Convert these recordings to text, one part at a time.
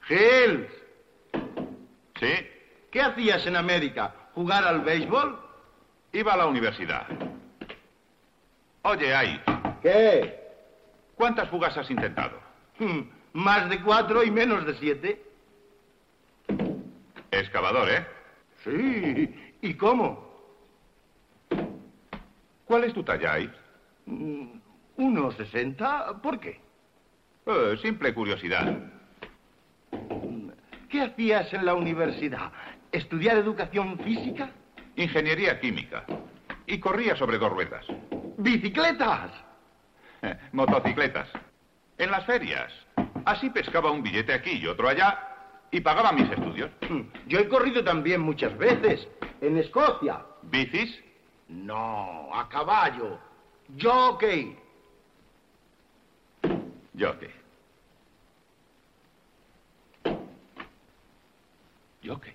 Hills. ¿Sí? ¿Qué hacías en América? ¿Jugar al béisbol? Iba a la universidad. Oye, ahí. ¿Qué? ¿Cuántas fugas has intentado? Más de 4 y menos de 7. Excavador, ¿eh? Sí. ¿Y cómo? ¿Cuál es tu talla, ahí? 1,60. ¿Por qué? Simple curiosidad. ¿Qué hacías en la universidad? ¿Estudiar educación física? Ingeniería química. Y corría sobre 2 ruedas. ¡Bicicletas! Motocicletas. En las ferias. Así pescaba un billete aquí y otro allá y pagaba mis estudios. Yo he corrido también muchas veces. En Escocia. ¿Bicis? No, a caballo. Jockey. Jockey. Jockey.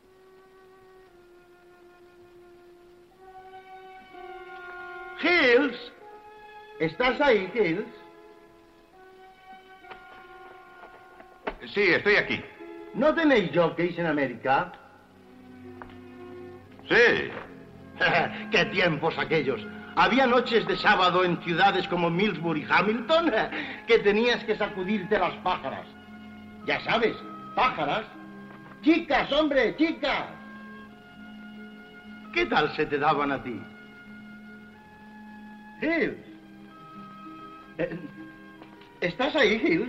Hills. ¿Estás ahí, Hills? Sí, estoy aquí. ¿No tenéis jockeys en América? Sí. ¡Qué tiempos aquellos! Había noches de sábado en ciudades como Millsboro y Hamilton que tenías que sacudirte las pájaras. Ya sabes, pájaras. ¡Chicas, hombre, chicas! ¿Qué tal se te daban a ti? Hills. ¿Estás ahí, Hills?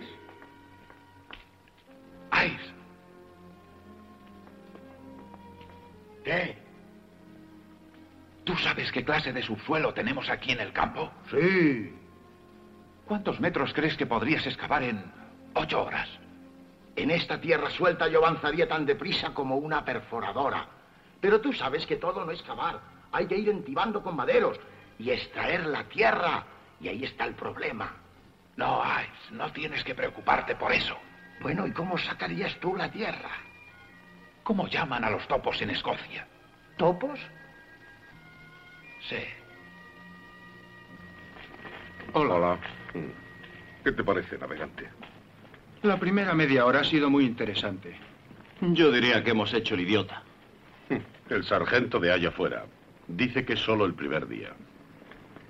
Ice. ¿Qué? ¿Tú sabes qué clase de subsuelo tenemos aquí en el campo? Sí. ¿Cuántos metros crees que podrías excavar en 8 horas? En esta tierra suelta yo avanzaría tan deprisa como una perforadora. Pero tú sabes que todo no es cavar. Hay que ir entibando con maderos y extraer la tierra. Y ahí está el problema. No, Ice, no tienes que preocuparte por eso. Bueno, ¿y cómo sacarías tú la tierra? ¿Cómo llaman a los topos en Escocia? ¿Topos? Sí. Hola. ¿Qué te parece, navegante? La primera media hora ha sido muy interesante. Yo diría que hemos hecho el idiota. El sargento de allá afuera dice que es solo el primer día.